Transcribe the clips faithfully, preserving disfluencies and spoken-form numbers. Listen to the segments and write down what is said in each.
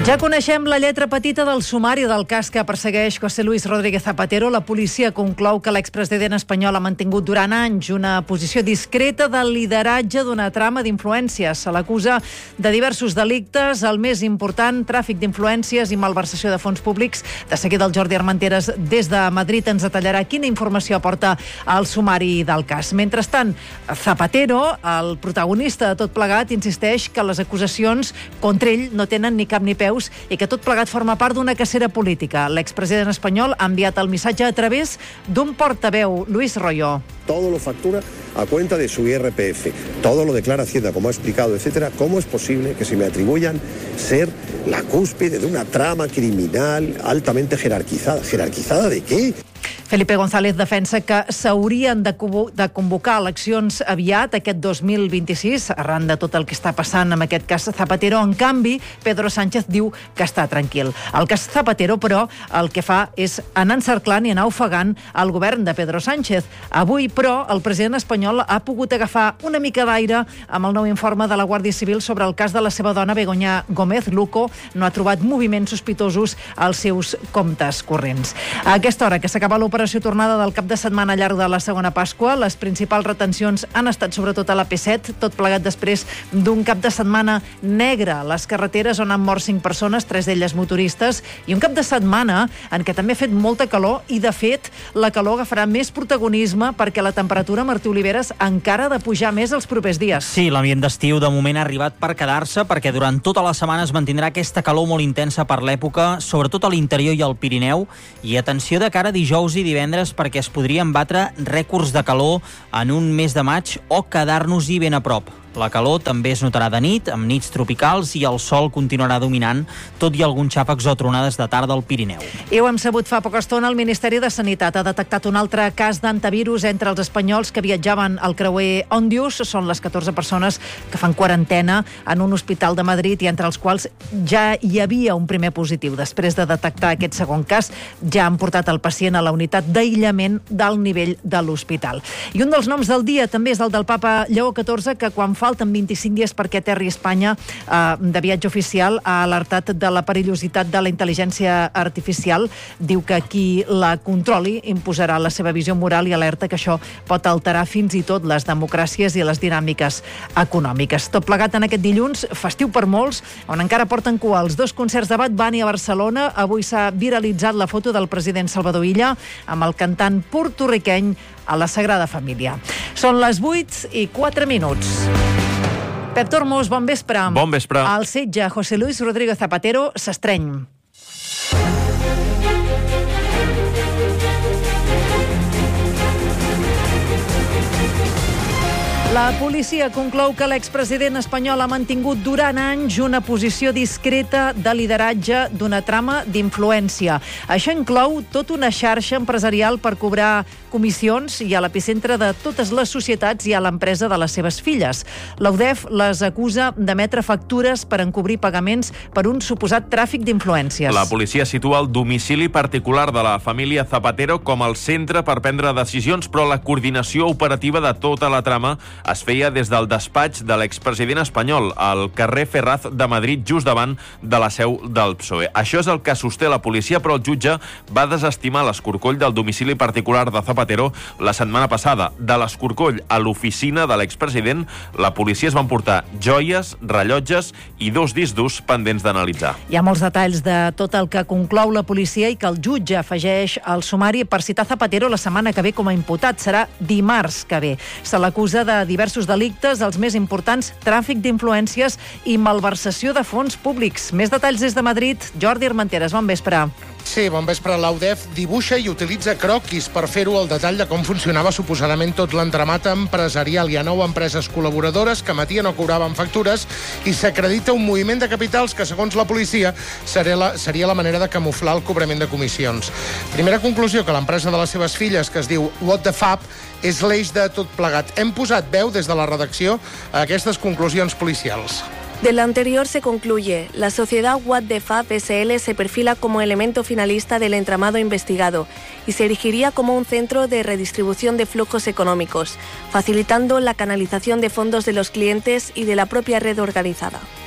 Ja coneixem la lletra petita del sumari del cas que persegueix José Luis Rodríguez Zapatero. La policia conclou que l'expresident espanyol ha mantingut durant anys una posició discreta de lideratge d'una trama d'influències. Se l'acusa de diversos delictes, el més important, tràfic d'influències i malversació de fons públics. De seguida el Jordi Armenteres des de Madrid ens detallarà quina informació aporta al sumari del cas. Mentrestant, Zapatero, el protagonista de tot plegat, insisteix que les acusacions contra ell no tenen ni cap ni peus i que tot plegat forma part d'una cacera política. L'expresident espanyol ha enviat el missatge a través d'un portaveu, Luis Royo. Todo lo factura a cuenta de su I R P F, todo lo declara Hacienda, como ha explicado, etcétera. ¿Cómo es posible que se me atribuyan ser la cúspide de una trama criminal altamente jerarquizada? ¿Jerarquizada de qué? Felipe González defensa que s'haurien de, de convocar eleccions aviat, aquest dos mil vint-i-sis, arran de tot el que està passant amb aquest cas Zapatero. En canvi, Pedro Sánchez diu que està tranquil. El cas Zapatero, però, el que fa és anar encerclant i anar ofegant el govern de Pedro Sánchez. Avui, però, el president espanyol ha pogut agafar una mica d'aire amb el nou informe de la Guàrdia Civil sobre el cas de la seva dona, Begoña Gómez Luco. No ha trobat moviments sospitosos als seus comptes corrents. A aquesta hora que s'acaba l'operació tornada del cap de setmana llarg de la segona Pasqua, les principals retencions han estat sobretot a la P set, tot plegat després d'un cap de setmana negre a les carreteres on han mort cinc persones, tres d'elles motoristes, i un cap de setmana en què també ha fet molta calor i, de fet, la calor agafarà més protagonisme perquè la temperatura, Martí Oliveres, encara ha de pujar més els propers dies. Sí, l'ambient d'estiu de moment ha arribat per quedar-se, perquè durant tota la setmana es mantindrà aquesta calor molt intensa per l'època, sobretot a l'interior i al Pirineu, i atenció de cara a dijous i divendres perquè es podrien batre rècords de calor en un mes de maig o quedar-nos-hi ben a prop. La calor també es notarà de nit, amb nits tropicals, i el sol continuarà dominant, tot i alguns xàfecs o tronades de tarda al Pirineu. I ho hem sabut fa poca estona, el Ministeri de Sanitat ha detectat un altre cas d'antivirus entre els espanyols que viatjaven al creuer Òndius. Són les catorze persones que fan quarantena en un hospital de Madrid i entre els quals ja hi havia un primer positiu. Després de detectar aquest segon cas, ja han portat el pacient a la unitat d'aïllament d'alt nivell de l'hospital. I un dels noms del dia també és el del papa Lleó catorze, que quan falten vint-i-cinc dies perquè aterri a Espanya eh, de viatge oficial, ha alertat de la perillositat de la intel·ligència artificial. Diu que qui la controli imposarà la seva visió moral i alerta que això pot alterar fins i tot les democràcies i les dinàmiques econòmiques. Tot plegat en aquest dilluns, festiu per molts, on encara porten cua els dos concerts de Bad Bunny a Barcelona. Avui s'ha viralitzat la foto del president Salvador Illa amb el cantant porto-riqueny a la Sagrada Família. Són les vuit i quatre minuts. Pep Tormos, bon vespre. Bon vespre. El setge a José Luis Rodríguez Zapatero s'estreny. La policia conclou que l'expresident espanyol ha mantingut durant anys una posició discreta de lideratge d'una trama d'influència. Això inclou tota una xarxa empresarial per cobrar comissions i a l'epicentre de totes les societats i a l'empresa de les seves filles. La U D E F les acusa d'emetre factures per encobrir pagaments per un suposat tràfic d'influències. La policia situa el domicili particular de la família Zapatero com el centre per prendre decisions, però la coordinació operativa de tota la trama es feia des del despatx de l'expresident espanyol, al carrer Ferraz de Madrid, just davant de la seu del P S O E. Això és el que sosté la policia, però el jutge va desestimar l'escorcoll del domicili particular de Zapatero la setmana passada. De l'escorcoll a l'oficina de l'expresident, la policia es van portar joies, rellotges i dos discs durs pendents d'analitzar. Hi ha molts detalls de tot el que conclou la policia i que el jutge afegeix al sumari per citar Zapatero la setmana que ve com a imputat. Serà dimarts que ve. Se l'acusa de diversos delictes, els més importants, tràfic d'influències i malversació de fons públics. Més detalls des de Madrid, Jordi Armenteres, bon vespre. Sí, bon vespre. L'A U D E F dibuixa i utilitza croquis per fer-ho el detall de com funcionava suposadament tot l'entramat empresarial. Hi ha nou empreses col·laboradores que emetien o cobraven factures i s'acredita un moviment de capitals que, segons la policia, seria la, seria la manera de camuflar el cobrament de comissions. Primera conclusió, que l'empresa de les seves filles, que es diu What the Fab, és l'eix de tot plegat. Hem posat veu des de la redacció a aquestes conclusions policials. De lo anterior se concluye, la sociedad What the Fab S L se perfila como elemento finalista del entramado investigado y se erigiría como un centro de redistribución de flujos económicos, facilitando la canalización de fondos de los clientes y de la propia red organizada.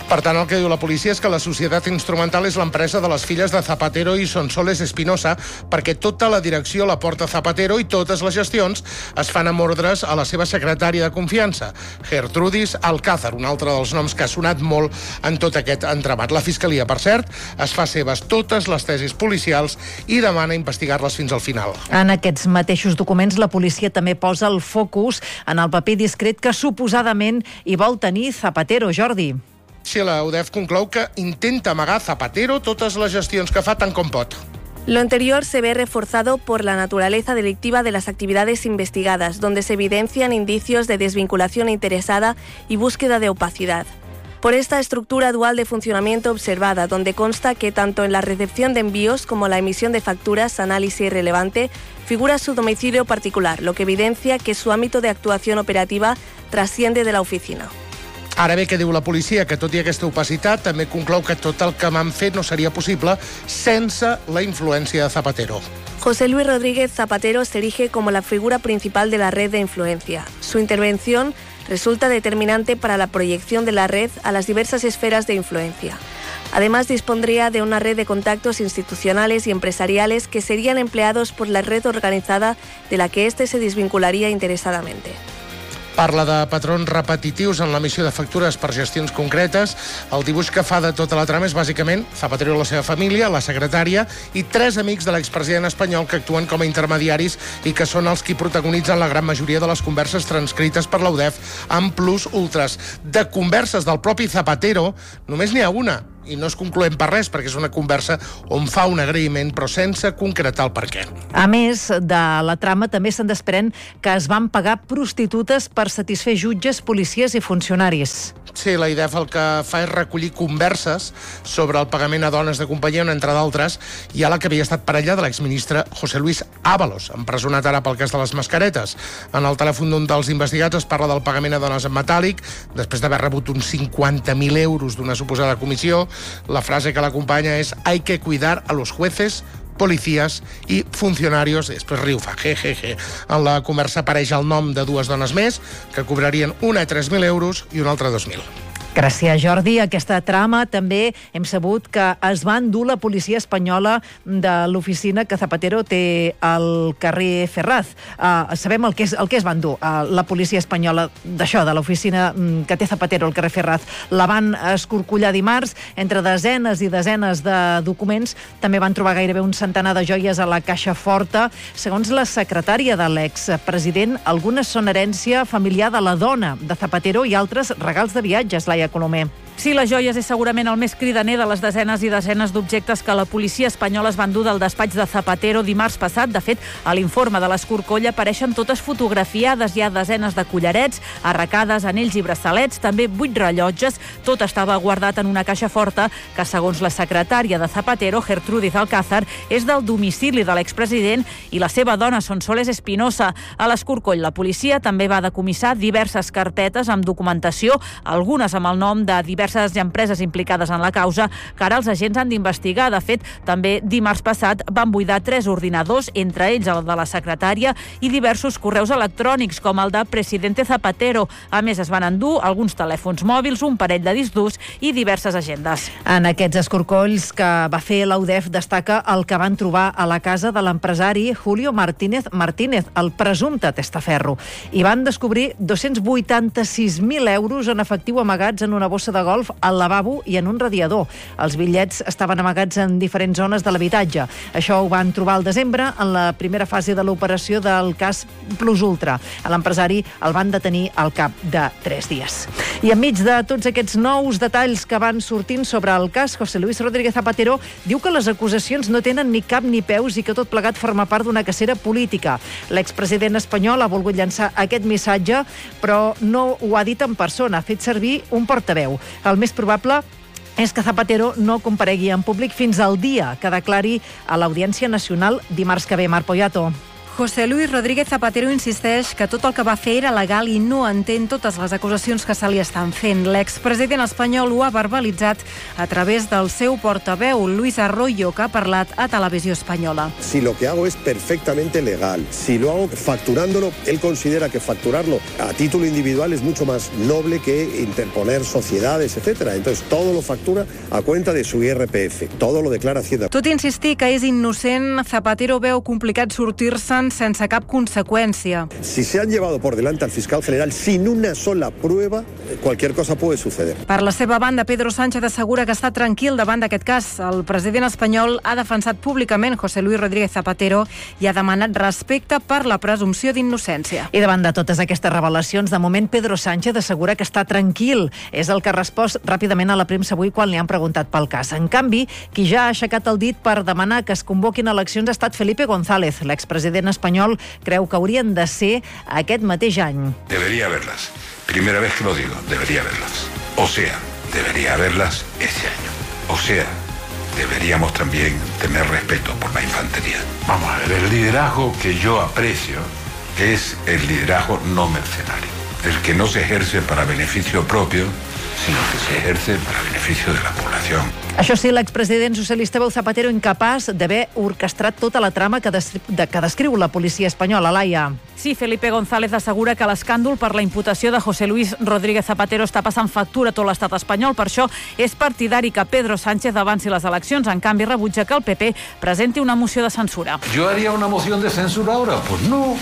Per tant, el que diu la policia és que la societat instrumental és l'empresa de les filles de Zapatero i Sonsoles Espinosa, perquè tota la direcció la porta Zapatero i totes les gestions es fan amb ordres a la seva secretària de confiança, Gertrudis Alcázar, un altre dels noms que ha sonat molt en tot aquest entramat. La Fiscalia, per cert, es fa seves totes les tesis policials i demana investigar-les fins al final. En aquests mateixos documents, la policia també posa el focus en el paper discret que suposadament hi vol tenir Zapatero. Jordi. Sí, la U D E F conclou que intenta amagar Zapatero totes les gestions que fa tant com pot. Lo anterior se ve reforzado por la naturaleza delictiva de las actividades investigadas, donde se evidencian indicios de desvinculación interesada y búsqueda de opacidad. Por esta estructura dual de funcionamiento observada, donde consta que tanto en la recepción de envíos como la emisión de facturas, análisis relevante, figura su domicilio particular, lo que evidencia que su ámbito de actuación operativa trasciende de la oficina. Ara bé, què diu la policia? Que tot i aquesta opacitat també conclou que tot el que m'han fet no seria possible sense la influència de Zapatero. José Luis Rodríguez Zapatero se erige como la figura principal de la red de influencia. Su intervención resulta determinante para la proyección de la red a las diversas esferas de influencia. Además, dispondría de una red de contactos institucionales y empresariales que serían empleados por la red organizada de la que éste se desvincularía interesadamente. Parla de patrons repetitius en l'emissió de factures per gestions concretes. El dibuix que fa de tota la trama és bàsicament Zapatero i la seva família, la secretària i tres amics de l'expresident espanyol que actuen com a intermediaris i que són els qui protagonitzen la gran majoria de les converses transcrites per la U D E F amb plus ultras. De converses del propi Zapatero només n'hi ha una, i no és concloent per res, perquè és una conversa on fa un agraïment, però sense concretar el per què. A més de la trama, també se'n desprèn que es van pagar prostitutes per satisfer jutges, policies i funcionaris. Sí, la I D E F el que fa és recollir converses sobre el pagament a dones de companyia, entre d'altres, i a la que havia estat parella de l'exministre José Luis Ábalos, empresonat ara pel cas de les mascaretes. En el telèfon d'un dels investigats es parla del pagament a dones en metàl·lic, després d'haver rebut uns cinquanta mil euros d'una suposada comissió. La frase que l'acompanya és «Hay que cuidar a los jueces, policías i funcionarios». Després riu, fa jejeje. En la conversa apareix el nom de dues dones més que cobrarien una tres mil euros i una altra dos mil. Gràcies, Jordi. Aquesta trama també hem sabut que es va endur la policia espanyola de l'oficina que Zapatero té al carrer Ferraz. Uh, sabem el que, és, el que es va endur. Uh, la policia espanyola d'això, de l'oficina que té Zapatero al carrer Ferraz, la van escorcollar dimarts entre desenes i desenes de documents. També van trobar gairebé un centenar de joies a la caixa forta. Segons la secretària de l'expresident, algunes són herència familiar de la dona de Zapatero i altres regals de viatges, Laia Colomer. Sí, les joies és segurament el més cridaner de les desenes i desenes d'objectes que la policia espanyola es va endur del despatx de Zapatero dimarts passat. De fet, a l'informe de l'escorcoll apareixen totes fotografiades. Hi ha desenes de collarets, arracades, anells i braçalets, també vuit rellotges. Tot estava guardat en una caixa forta que, segons la secretària de Zapatero, Gertrudis Alcázar, és del domicili de l'expresident i la seva dona, Sonsoles Espinosa. A l'escorcoll, la policia també va decomissar diverses carpetes amb documentació, algunes amb el nom de diverses empreses implicades en la causa, que ara els agents han d'investigar. De fet, també dimarts passat van buidar tres ordinadors, entre ells el de la secretària, i diversos correus electrònics, com el de Presidente Zapatero. A més, es van endur alguns telèfons mòbils, un parell de discs durs i diverses agendes. En aquests escorcolls que va fer la U D E F destaca el que van trobar a la casa de l'empresari Julio Martínez Martínez, el presumpte testaferro. I van descobrir dos-cents vuitanta-sis mil euros en efectiu amagats en una bossa de golf, al lavabo i en un radiador. Els bitllets estaven amagats en diferents zones de l'habitatge. Això ho van trobar al desembre, en la primera fase de l'operació del cas Plus Ultra. A l'empresari el van detenir al cap de tres dies. I enmig de tots aquests nous detalls que van sortint sobre el cas, José Luis Rodríguez Zapatero diu que les acusacions no tenen ni cap ni peus i que tot plegat forma part d'una cacera política. L'expresident espanyol ha volgut llançar aquest missatge, però no ho ha dit en persona, ha fet servir un portaveu. El més probable és que Zapatero no comparegui en públic fins al dia que declari a l'Audiència Nacional dimarts que ve. Marc Poyato. José Luis Rodríguez Zapatero insisteix que tot el que va fer era legal i no entén totes les acusacions que se li estan fent. L'expresident espanyol ho ha verbalitzat a través del seu portaveu, Luis Arroyo, que ha parlat a Televisió Espanyola. Si lo que hago es perfectamente legal, si lo hago facturándolo, él considera que facturarlo a título individual es mucho más noble que interponer sociedades, etcétera. Entonces todo lo factura a cuenta de su I R P F, todo lo declara Hacienda. Tot i insistir que és innocent, Zapatero veu complicat sortir-se'n sense cap conseqüència. Si se han llevado por delante al fiscal general sin una sola prueba, cualquier cosa puede suceder. Per la seva banda, Pedro Sánchez assegura que està tranquil davant d'aquest cas. El president espanyol ha defensat públicament José Luis Rodríguez Zapatero i ha demanat respecte per la presumpció d'innocència. I davant de totes aquestes revelacions, de moment Pedro Sánchez assegura que està tranquil. És el que ha respost ràpidament a la premsa avui quan li han preguntat pel cas. En canvi, qui ja ha aixecat el dit per demanar que es convoquin eleccions ha estat Felipe González. L'expresident espanyol creu que haurien de ser aquest mateix any. Debería haberlas. Primera vez que lo digo, debería haberlas. O sea, debería haberlas ese año. O sea, deberíamos también tener respeto por la infantería. Vamos a ver, el liderazgo que yo aprecio es el liderazgo no mercenario. El que no se ejerce para beneficio propio, sino que se ejerce para beneficio de la población. Això sí, l'expresident socialista veu Zapatero incapaç d'haver orquestrat tota la trama que, des de, que descriu la policia espanyola. Laia. Sí, Felipe González assegura que l'escàndol per la imputació de José Luis Rodríguez Zapatero està passant factura a tot l'estat espanyol. Per això és partidari que Pedro Sánchez avanci les eleccions. En canvi, rebutja que el P P presenti una moció de censura. ¿Yo haría una moción de censura ahora? Pues no.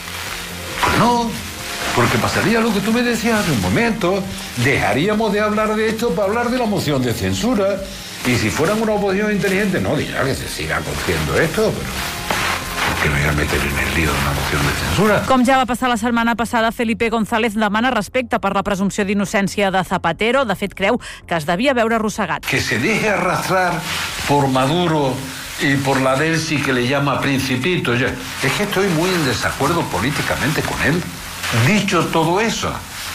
Pues no. Porque pasaría lo que tú me decías hace un momento, dejaríamos de hablar de esto para hablar de la moción de censura, y si fueran una oposición inteligente, no, dirá que se siga cogiendo esto, pero ¿por qué me voy a meter en el lío de una moción de censura? Com ja va passar la setmana passada, Felipe González demana respecte per la presumpció d'innocència de Zapatero. De fet, creu que es devia veure arrossegat. Que se deje arrastrar por Maduro y por la Delsi que le llama Principito. Es que estoy muy en desacuerdo políticamente con él. Dicho todo eso,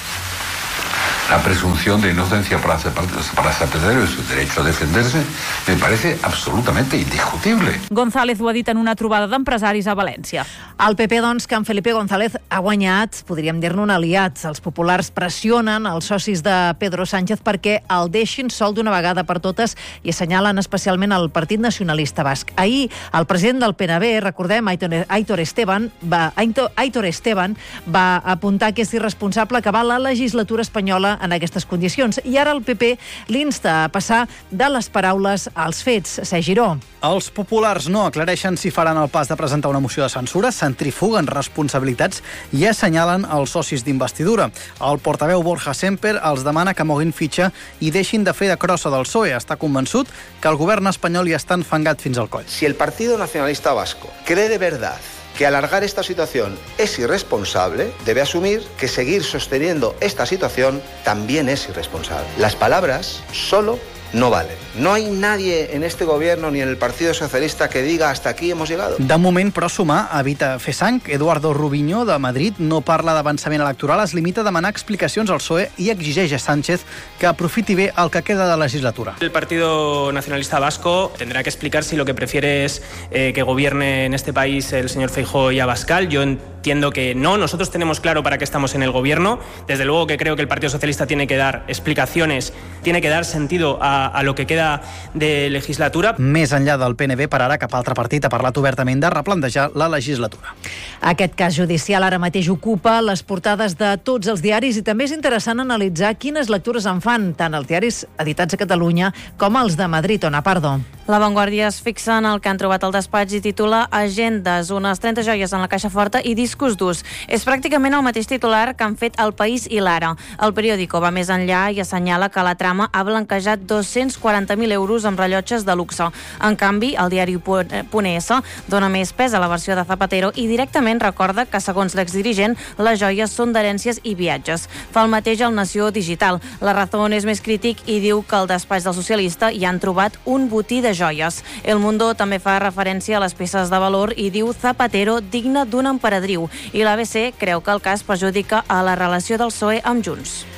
la presunción de inocencia para Zapatero y su derecho a defenderse me parece absolutamente indiscutible. González ho ha dit en una trobada d'empresaris a València. El P P, doncs, que en Felipe González ha guanyat, podríem dir-ne un aliat. Els populars pressionen els socis de Pedro Sánchez perquè el deixin sol d'una vegada per totes i assenyalen especialment el Partit Nacionalista Basc. Ahir, el president del P N B, recordem, Aitor Esteban, va, Aitor Esteban va apuntar que és irresponsable acabar la legislatura espanyola en aquestes condicions. I ara el P P l'insta a passar de les paraules als fets. Sergi Giró. Els populars no aclareixen si faran el pas de presentar una moció de censura, centrifuguen responsabilitats i assenyalen els socis d'investidura. El portaveu Borja Semper els demana que moguin fitxa i deixin de fer de crossa del P S O E. Està convençut que el govern espanyol ja està enfangat fins al coll. Si el Partido Nacionalista Vasco cree de verdad que alargar esta situación es irresponsable, debe asumir que seguir sosteniendo esta situación también es irresponsable. Las palabras solo no valen. No hay nadie en este gobierno ni en el Partido Socialista que diga hasta aquí hemos llegado. De moment, però, sumar evita fer sang. Eduardo Rubiño, de Madrid, no parla d'avançament electoral, es limita a demanar explicacions al P S O E i exigeix a Sánchez que aprofiti bé el que queda de legislatura. El Partido Nacionalista Vasco tendrá que explicar si lo que prefiere es eh, que gobierne en este país el señor Feijóo y Abascal. Yo entiendo que no, nosotros tenemos claro para qué estamos en el gobierno. Desde luego que creo que el Partido Socialista tiene que dar explicaciones, tiene que dar sentido a, a lo que queda de legislatura. Més enllà del P N B, per ara, cap altre partit ha parlat obertament de replantejar la legislatura. Aquest cas judicial ara mateix ocupa les portades de tots els diaris i també és interessant analitzar quines lectures en fan tant els diaris editats a Catalunya com els de Madrid. Ona Pardo. La Vanguardia es fixa en el que han trobat al despatx i titula Agendes, unes trenta joies en la caixa forta i discos durs. És pràcticament el mateix titular que han fet El País i l'Ara. El periòdico va més enllà i assenyala que la trama ha blanquejat dos-cents quaranta mil euros amb rellotges de luxe. En canvi, el diari .es dona més pes a la versió de Zapatero i directament recorda que, segons l'exdirigent, les joies són d'herències i viatges. Fa el mateix al Nació Digital. La Razón és més crític i diu que al despatx del socialista hi han trobat un botí de joies. El Mundo també fa referència a les peces de valor i diu Zapatero digne d'un emperadriu. I l'A B C creu que el cas perjudica a la relació del P S O E amb Junts.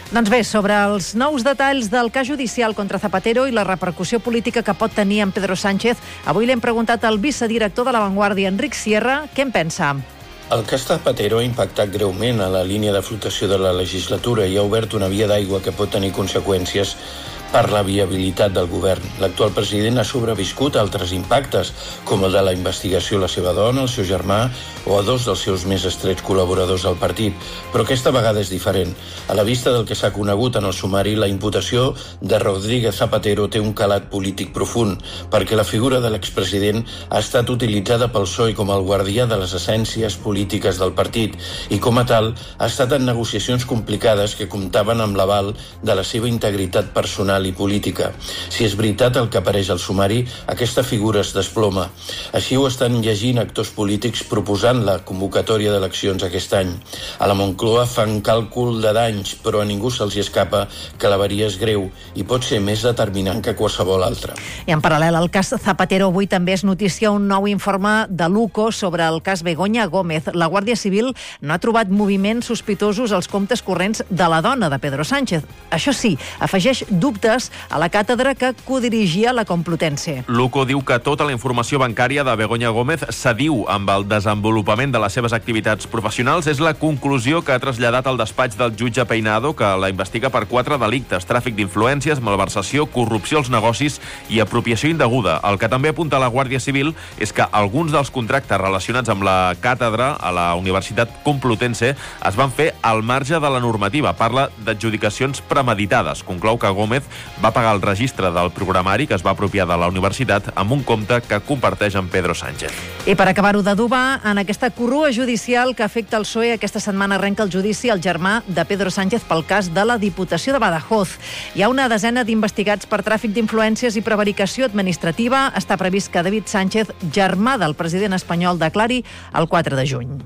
Doncs bé, sobre els nous detalls del cas judicial contra Zapatero i la repercussió política que pot tenir en Pedro Sánchez, avui l'hem preguntat al vicedirector de La Vanguardia, Enric Sierra, què en pensa. El cas Zapatero ha impactat greument a la línia de flotació de la legislatura i ha obert una via d'aigua que pot tenir conseqüències per la viabilitat del govern. L'actual president ha sobreviscut a altres impactes, com el de la investigació a la seva dona, el seu germà o a dos dels seus més estrets col·laboradors al partit, però aquesta vegada és diferent. A la vista del que s'ha conegut en el sumari, la imputació de Rodríguez Zapatero té un calat polític profund, perquè la figura de l'expresident ha estat utilitzada pel P S O E com el guardià de les essències polítiques del partit i, com a tal, ha estat en negociacions complicades que comptaven amb l'aval de la seva integritat personal i política. Si és veritat el que apareix al sumari, aquesta figura es desploma. Així ho estan llegint actors polítics proposant la convocatòria d'eleccions aquest any. A la Moncloa fan càlcul de danys, però a ningú se'ls escapa que l'avaria és greu i pot ser més determinant que qualsevol altra. I en paral·lel al cas Zapatero, avui també es noticia un nou informe de l'U C O sobre el cas Begoña Gómez. La Guàrdia Civil no ha trobat moviments sospitosos als comptes corrents de la dona de Pedro Sánchez. Això sí, afegeix dubtes a la càtedra que codirigia la Complutense. L'U C O diu que tota la informació bancària de Begoña Gómez s'adiu amb el desenvolupament de les seves activitats professionals. És la conclusió que ha traslladat el despatx del jutge Peinado, que la investiga per quatre delictes: tràfic d'influències, malversació, corrupció als negocis i apropiació indeguda. El que també apunta la Guàrdia Civil és que alguns dels contractes relacionats amb la càtedra a la Universitat Complutense es van fer al marge de la normativa. Parla d'adjudicacions premeditades. Conclou que Gómez va pagar el registre del programari que es va apropiar de la universitat amb un compte que comparteix amb Pedro Sánchez. I per acabar-ho d'adobar, en aquesta corrua judicial que afecta el P S O E, aquesta setmana arrenca el judici al germà de Pedro Sánchez pel cas de la Diputació de Badajoz. Hi ha una desena d'investigats per tràfic d'influències i prevaricació administrativa. Està previst que David Sánchez, germà del president espanyol, declari el quatre de juny.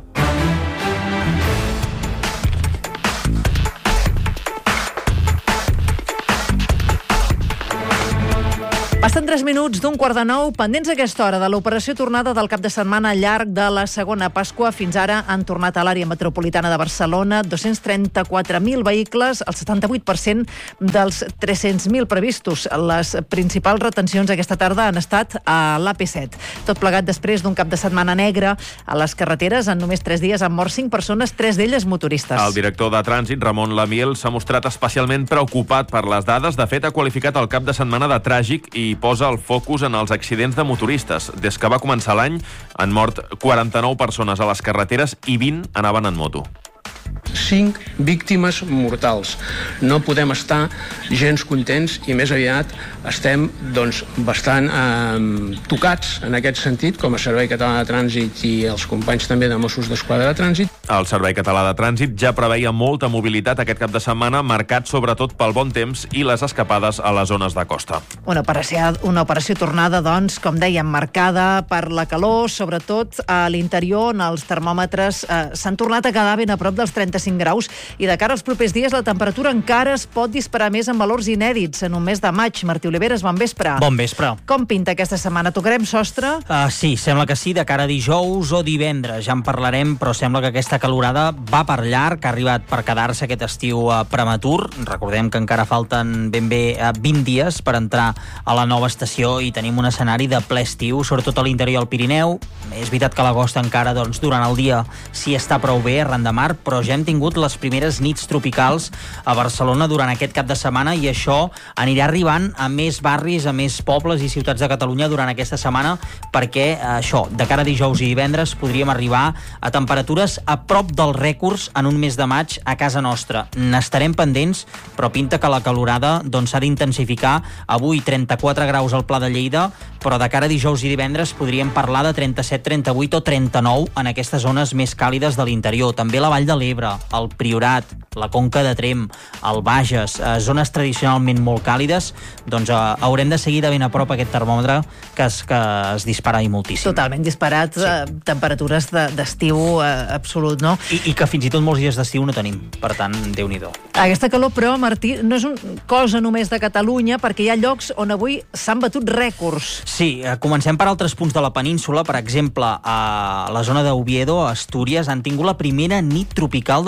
Passen tres minuts d'un quart de nou, pendents a aquesta hora de l'operació tornada del cap de setmana llarg de la segona Pasqua. Fins ara han tornat a l'àrea metropolitana de Barcelona dos-cents trenta-quatre mil vehicles, el setanta-vuit per cent dels tres-cents mil previstos. Les principals retencions aquesta tarda han estat a l'A P set. Tot plegat després d'un cap de setmana negre a les carreteres. En només tres dies han mort cinc persones, tres d'elles motoristes. El director de Trànsit, Ramon Lamiel, s'ha mostrat especialment preocupat per les dades. De fet, ha qualificat el cap de setmana de tràgic i posa el focus en els accidents de motoristes. Des que va començar l'any han mort quaranta-nou persones a les carreteres i vint anaven en moto. Cinc víctimes mortals. No podem estar gens contents i més aviat estem doncs, bastant eh, tocats en aquest sentit, com a Servei Català de Trànsit i els companys també de Mossos d'Esquadra de Trànsit. El Servei Català de Trànsit ja preveia molta mobilitat aquest cap de setmana, marcat sobretot pel bon temps i les escapades a les zones de costa. Una operació, una operació tornada, doncs, com dèiem, marcada per la calor, sobretot a l'interior, on els termòmetres eh, s'han tornat a quedar ben a prop dels trenta-cinc graus, i de cara als propers dies la temperatura encara es pot disparar més en valors inèdits en un mes de maig. Martí Oliveres, bon vespre. Bon vespre. Com pinta aquesta setmana? Tocarem sostre? Uh, sí, sembla que sí, de cara a dijous o divendres. Ja en parlarem, però sembla que aquesta calorada va per llarg, ha arribat per quedar-se aquest estiu uh, prematur. Recordem que encara falten ben bé uh, vint dies per entrar a la nova estació i tenim un escenari de ple estiu, sobretot a l'interior del Pirineu. És veritat que l'agost encara, doncs, durant el dia s'hi està prou bé, arran de mar, però ja hem tingut les primeres nits tropicals a Barcelona durant aquest cap de setmana i això anirà arribant a més barris, a més pobles i ciutats de Catalunya durant aquesta setmana, perquè això, de cara a dijous i divendres podríem arribar a temperatures a prop dels rècords en un mes de maig a casa nostra. N'estarem pendents, però pinta que la calorada doncs, s'ha d'intensificar. Avui trenta-quatre graus al Pla de Lleida, però de cara a dijous i divendres podríem parlar de trenta-set, trenta-vuit o trenta-nou en aquestes zones més càlides de l'interior. També la Vall de l'Ebre, el Priorat, la Conca de Tremp, el Bages, eh, zones tradicionalment molt càlides, doncs eh, haurem de seguir de ben a prop aquest termòmetre que es, que es dispara i moltíssim. Totalment disparat, sí. eh, temperatures d'estiu de, eh, absolut, no? I, I que fins i tot molts dies d'estiu no tenim, per tant, Déu-n'hi-do. Aquesta calor, però, Martí, no és una cosa només de Catalunya, perquè hi ha llocs on avui s'han batut rècords. Sí, eh, comencem per altres punts de la península. Per exemple, a la zona d'Oviedo, a Astúries, han tingut la primera nit tropical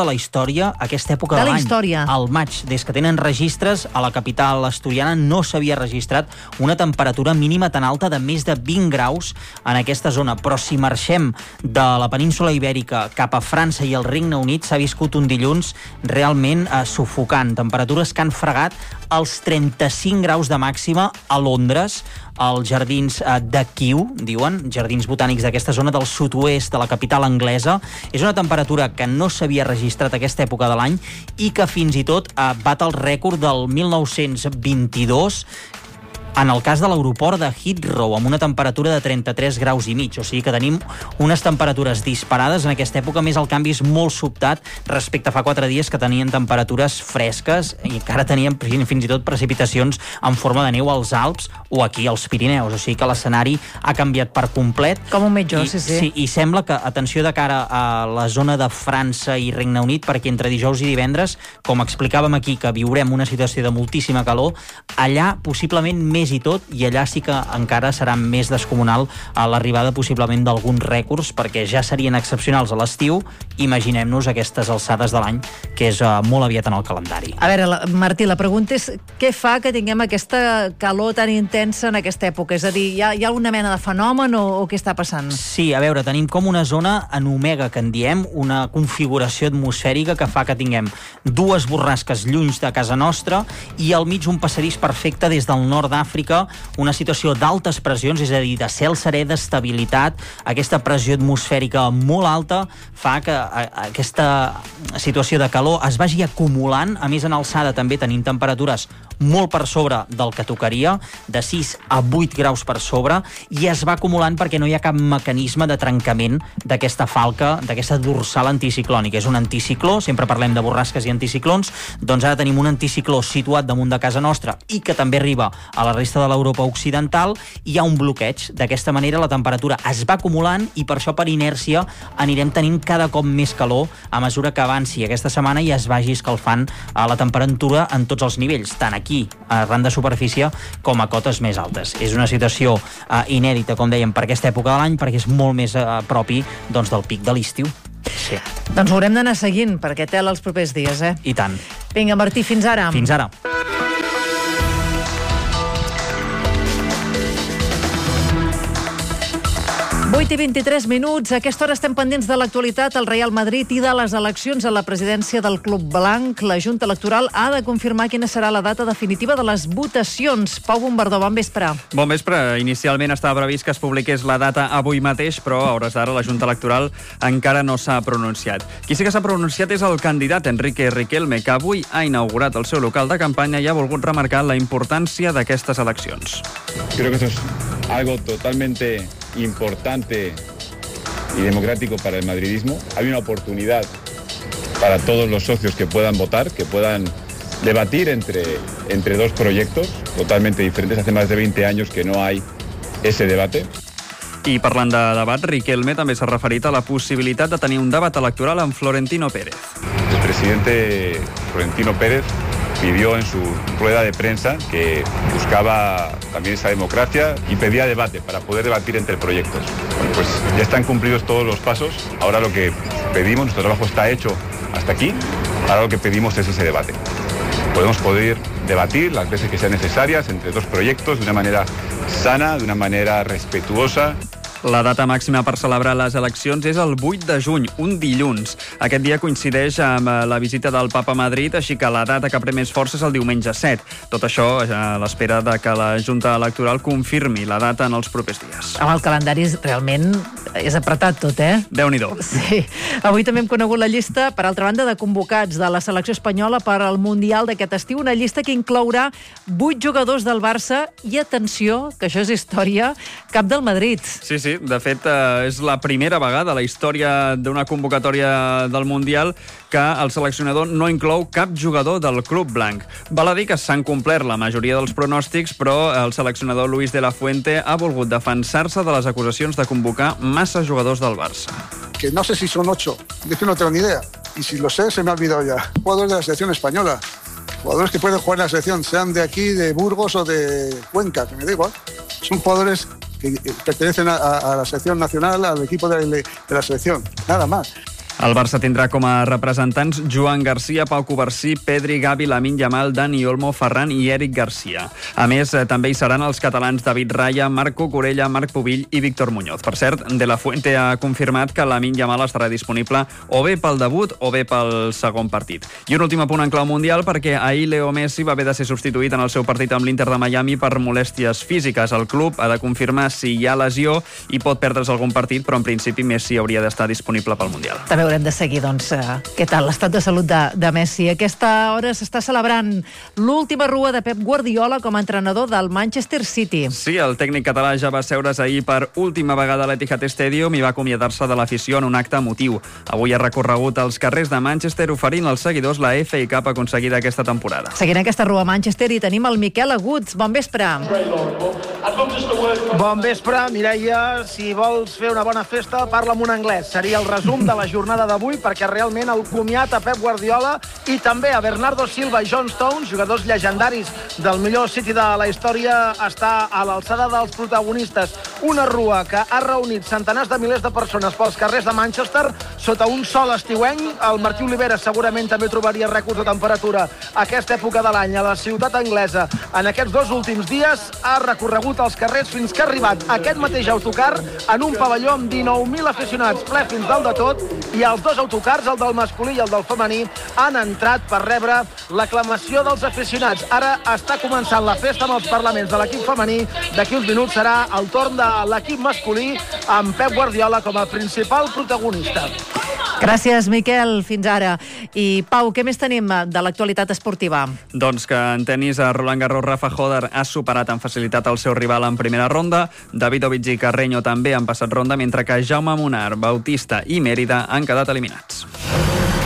de la història aquesta època de, de l'any. De la història. Al maig, des que tenen registres, a la capital asturiana no s'havia registrat una temperatura mínima tan alta de més de vint graus en aquesta zona. Però si marxem de la península Ibèrica cap a França i el Regne Unit, s'ha viscut un dilluns realment eh, sufocant. Temperatures que han fregat els trenta-cinc graus de màxima a Londres, als jardins de Kew, diuen, jardins botànics d'aquesta zona del sud-oest de la capital anglesa. És una temperatura que no s'havia registrat a aquesta època de l'any i que fins i tot bat el rècord del mil nou-cents vint-i-dos, en el cas de l'aeroport de Heathrow, amb una temperatura de trenta-tres graus i mig. O sigui que tenim unes temperatures disparades en aquesta època, més el canvi és molt sobtat respecte a fa quatre dies que tenien temperatures fresques i que ara teníem fins i tot precipitacions en forma de neu als Alps o aquí als Pirineus. O sigui que l'escenari ha canviat per complet. Com un metge, I, sí, sí. sí. I sembla que, atenció de cara a la zona de França i Regne Unit, perquè entre dijous i divendres, com explicàvem aquí, que viurem una situació de moltíssima calor, allà possiblement més i tot, i allà sí que encara serà més descomunal a l'arribada possiblement d'alguns rècords, perquè ja serien excepcionals a l'estiu. Imaginem-nos aquestes alçades de l'any, que és uh, molt aviat en el calendari. A veure, la, Martí, la pregunta és què fa que tinguem aquesta calor tan intensa en aquesta època? És a dir, hi ha, hi ha una mena de fenomen o, o què està passant? Sí, a veure, tenim com una zona en omega, que en diem, una configuració atmosfèrica que fa que tinguem dues borrasques lluny de casa nostra i al mig un passadís perfecte des del nord d'Àfrica, una situació d'altes pressions, és a dir, de cel serè, d'estabilitat. Aquesta pressió atmosfèrica molt alta fa que aquesta situació de calor es vagi acumulant. A més, en alçada també tenim temperatures molt per sobre del que tocaria, de sis a vuit graus per sobre, i es va acumulant perquè no hi ha cap mecanisme de trencament d'aquesta falca, d'aquesta dorsal anticiclònica. És un anticicló, sempre parlem de borrasques i anticiclons, doncs ara tenim un anticicló situat damunt de casa nostra i que també arriba a la resta de l'Europa occidental, i hi ha un bloqueig. D'aquesta manera la temperatura es va acumulant i per això per inèrcia anirem tenint cada cop més calor a mesura que avanci aquesta setmana i es vagi escalfant a la temperatura en tots els nivells, tant aquí arran de superfície com a cotes més altes. És una situació uh, inèdita, com dèiem, per aquesta època de l'any, perquè és molt més uh, propi doncs, del pic de l'estiu. Sí. Doncs ho haurem d'anar seguint, perquè tela els propers dies, eh? I tant. Vinga, Martí, fins ara. Fins ara. vuit i vint-i-tres minuts. A aquesta hora estem pendents de l'actualitat al Real Madrid i de les eleccions a la presidència del Club Blanc. La Junta Electoral ha de confirmar quina serà la data definitiva de les votacions. Pau Bombardó, bon vespre. Bon vespre. Inicialment estava previst que es publiqués la data avui mateix, però a hores d'ara la Junta Electoral encara no s'ha pronunciat. Qui sí que s'ha pronunciat és el candidat Enrique Riquelme, que avui ha inaugurat el seu local de campanya i ha volgut remarcar la importància d'aquestes eleccions. Creo que eso es algo totalmente importante y democrático para el madridismo. Hay una oportunidad para todos los socios que puedan votar, que puedan debatir entre, entre dos proyectos totalmente diferentes. Hace más de veinte años que no hay ese debate. I parlant de debat, Riquelme també s'ha referit a la possibilitat de tenir un debat electoral amb Florentino Pérez. El presidente Florentino Pérez pidió en su rueda de prensa que buscaba también esa democracia y pedía debate para poder debatir entre proyectos. Bueno, pues ya están cumplidos todos los pasos. Ahora lo que pedimos, nuestro trabajo está hecho hasta aquí. Ahora lo que pedimos es ese debate. Podemos poder debatir las veces que sean necesarias entre dos proyectos de una manera sana, de una manera respetuosa. La data màxima per celebrar les eleccions és el vuit de juny, un dilluns. Aquest dia coincideix amb la visita del Papa a Madrid, així que la data que pren més força és el diumenge set. Tot això a l'espera de que la Junta Electoral confirmi la data en els propers dies. Amb el calendari realment és apretat tot, eh? Déu-n'hi-do. Sí. Avui també hem conegut la llista, per altra banda, de convocats de la selecció espanyola per al Mundial d'aquest estiu, una llista que inclourà vuit jugadors del Barça i, atenció, que això és història, cap del Madrid. Sí, sí. De fet, eh, és la primera vegada a la història d'una convocatòria del Mundial que el seleccionador no inclou cap jugador del Club Blanc. Val a dir que s'han complert la majoria dels pronòstics, però el seleccionador Luis de la Fuente ha volgut defensar-se de les acusacions de convocar massa jugadors del Barça. Que no sé si son ocho, es que no tengo ni idea. Y si lo sé, se me ha olvidado ya. Jugadores de la selección española. Jugadores que pueden jugar en la selección, sean de aquí, de Burgos o de Cuenca, que me da igual. Son jugadores que pertenecen a, a la selección nacional, al equipo de, de la selección, nada más. El Barça tindrà com a representants Joan Garcia, Pau Covarsí, Pedri, Gavi, Lamine Yamal, Dani Olmo, Ferran i Eric Garcia. A més, també hi seran els catalans David Raya, Marc Cucurella, Marc Pubill i Víctor Muñoz. Per cert, De La Fuente ha confirmat que Lamine Yamal estarà disponible o bé pel debut o bé pel segon partit. I un últim apunt en clau mundial, perquè ahir Leo Messi va haver de ser substituït en el seu partit amb l'Inter de Miami per molèsties físiques. El club ha de confirmar si hi ha lesió i pot perdre's algun partit, però en principi Messi hauria d'estar disponible pel Mundial. També haurem de seguir, doncs, eh, què tal l'estat de salut de, de Messi. A aquesta hora s'està celebrant l'última rua de Pep Guardiola com a entrenador del Manchester City. Sí, el tècnic català ja va seure's ahir per última vegada a l'Etihad Stadium i va acomiadar-se de l'afició en un acte emotiu. Avui ha recorregut els carrers de Manchester oferint als seguidors la F A Cup aconseguida aquesta temporada. Seguint aquesta rua a Manchester i tenim el Miquel Aguts. Bon vespre. Bon vespre, Mireia. Si vols fer una bona festa, parla en un anglès. Seria el resum de la jornada d'avui, perquè realment el comiat a Pep Guardiola i també a Bernardo Silva i John Stones, jugadors llegendaris del millor City de la història, està a l'alçada dels protagonistes. Una rua que ha reunit centenars de milers de persones pels carrers de Manchester sota un sol estiuenc. El Martí Olivera segurament també trobaria rècords de temperatura a aquesta època de l'any a la ciutat anglesa. En aquests dos últims dies ha recorregut els carrers fins que ha arribat aquest mateix autocar en un pavelló amb dinou mil aficionats, ple fins dalt de tot, i els dos autocars, el del masculí i el del femení, han entrat per rebre l'aclamació dels aficionats. Ara està començant la festa amb els parlaments de l'equip femení. D'aquí uns minuts serà el torn de l'equip masculí amb Pep Guardiola com a principal protagonista. Gràcies, Miquel. Fins ara. I, Pau, què més tenim de l'actualitat esportiva? Doncs que en tenis a Roland Garros Rafa Hodder ha superat amb facilitat el seu rival en primera ronda. Davidovich i Carreño també han passat ronda, mentre que Jaume Munar, Bautista i Mérida han quedat eliminats.